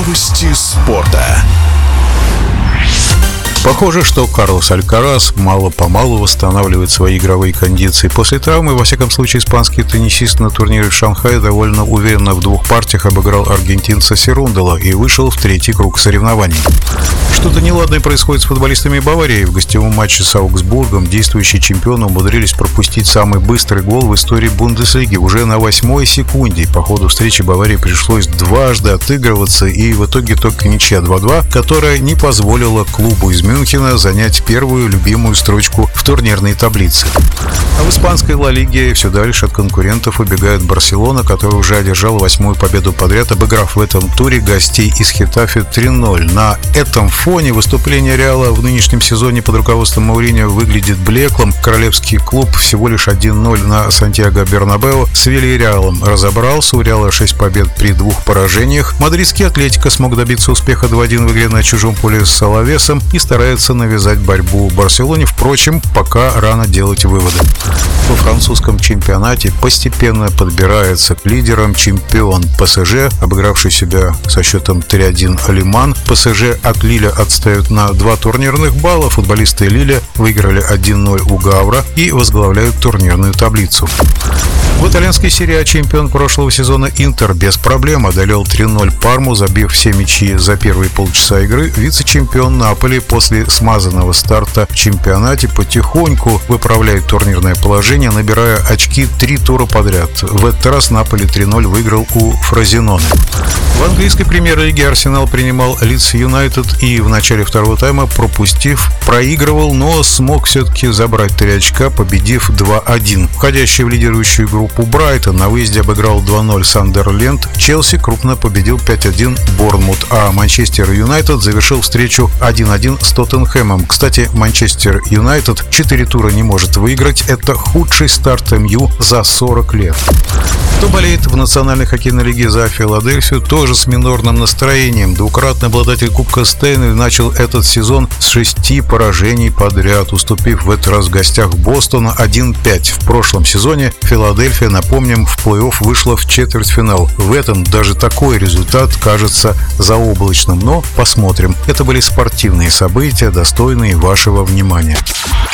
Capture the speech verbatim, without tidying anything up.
Новости спорта. Похоже, что Карлос Алькарас мало-помалу восстанавливает свои игровые кондиции. После травмы, во всяком случае, испанский теннисист на турнире в Шанхае довольно уверенно в двух партиях обыграл аргентинца Серундело и вышел в третий круг соревнований. Что-то неладное происходит с футболистами Баварии. В гостевом матче с Аугсбургом действующие чемпионы умудрились пропустить самый быстрый гол в истории Бундеслиги уже на восьмой секунде. По ходу встречи Баварии пришлось дважды отыгрываться, и в итоге только ничья два-два, которая не позволила клубу из Мюнхена занять первую любимую строчку в турнирной таблице. А в испанской Ла Лиге все дальше от конкурентов убегает Барселона, которая уже одержала восьмую победу подряд, обыграв в этом туре гостей из Хетафе три ноль. На этом фоне выступление Реала в нынешнем сезоне под руководством Мауриньо выглядит блеклым. Королевский клуб всего лишь один ноль на Сантьяго-Бернабеу с Вильярреалом разобрался. У Реала шесть побед при двух поражениях. Мадридский Атлетико смог добиться успеха два-один в игре на чужом поле с Алавесом и старается навязать борьбу Барселоне. Впрочем, пока рано делать выводы. Во французском чемпионате постепенно подбирается к лидерам чемпион ПСЖ, обыгравший себя со счетом три один Лиман. ПСЖ от Лиля отстают на два турнирных балла. Футболисты Лиля выиграли один ноль у Гавра и возглавляют турнирную таблицу. В итальянской серии А чемпион прошлого сезона Интер без проблем одолел три ноль Парму, забив все мячи за первые полчаса игры. Вице-чемпион Наполи после смазанного старта в чемпионате потихоньку выправляет турнирное положение, набирая очки три тура подряд. В этот раз Наполи три ноль выиграл у Фрозиноне. В английской премьер-лиге Арсенал принимал Лидс Юнайтед и в начале второго тайма, пропустив, проигрывал, но смог все-таки забрать три очка, победив два один. Входящий в лидирующую группу Брайтон на выезде обыграл два ноль Сандерленд. Челси крупно победил пять один Борнмут, а Манчестер Юнайтед завершил встречу один один с Тоттенхэмом. Кстати, Манчестер Юнайтед четыре тура не может выиграть. Это худший старт МЮ за сорок лет. Кто болеет в Национальной хоккейной лиге за Филадельфию, тоже с минорным настроением. Двукратный обладатель Кубка Стэнли начал этот сезон с шести поражений подряд, уступив в этот раз в гостях Бостона один пять. В прошлом сезоне Филадельфия, напомним, в плей-офф вышла в четвертьфинал. В этом даже такой результат кажется заоблачным, но посмотрим. Это были спортивные события, достойные вашего внимания.